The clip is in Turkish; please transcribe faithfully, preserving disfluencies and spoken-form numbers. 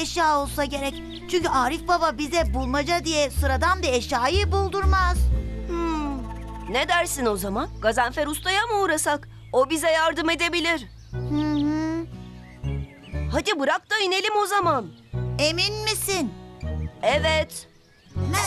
eşya olsa gerek. Çünkü Arif Baba bize bulmaca diye sıradan bir eşyayı buldurmaz. Hmm. Ne dersin o zaman? Gazanfer Usta'ya mı uğrasak? O bize yardım edebilir. Hı hı. Hadi bırak da inelim o zaman. Emin misin? Evet.